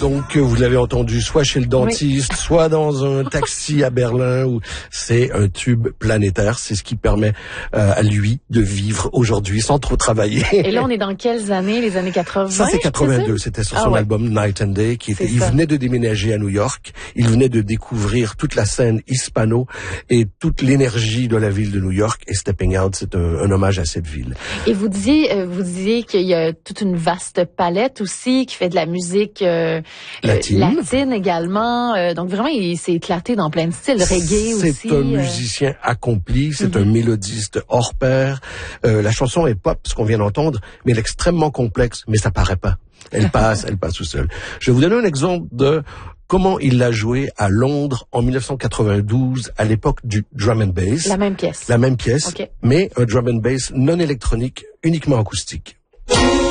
Donc, vous l'avez entendu soit chez le dentiste, soit dans un taxi à Berlin, où c'est un tube planétaire. C'est ce qui permet à lui de vivre aujourd'hui sans trop travailler. Et là, on est dans quelles années? Les années 80? Ça, c'est 82. C'était sur son album Night and Day, il venait de déménager à New York. Il venait de découvrir toute la scène hispano et toute l'énergie de la ville de New York. Et Stepping Out, c'est un hommage à cette ville. Et vous disiez qu'il y a toute une vaste palette aussi, qui fait de la musique latine également. Donc vraiment, il s'est éclaté dans plein de styles, reggae aussi. C'est un musicien accompli, c'est un mélodiste hors pair. La chanson est pop, ce qu'on vient d'entendre, mais elle est extrêmement complexe, mais ça paraît pas. Elle passe tout seul. Je vais vous donner un exemple de comment il l'a joué à Londres en 1992, à l'époque du drum and bass. La même pièce. La même pièce, mais un drum and bass non électronique, uniquement acoustique.